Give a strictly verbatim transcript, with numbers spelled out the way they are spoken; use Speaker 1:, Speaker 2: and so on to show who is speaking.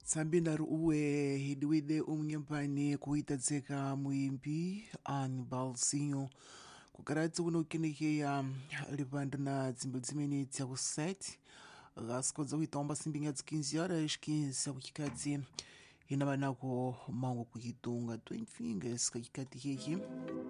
Speaker 1: Sambindar uwe hidiwide umnyempani kuitadzeka muimbi ani balsinho kukaratsi kuno ukenekeya levando na dzimbo dzimene ku sete gasikodza kuitomba simbinha às quinze horas quinze kuchikadzi ina vanako mango kuchitunga twenty fingers kachikati keki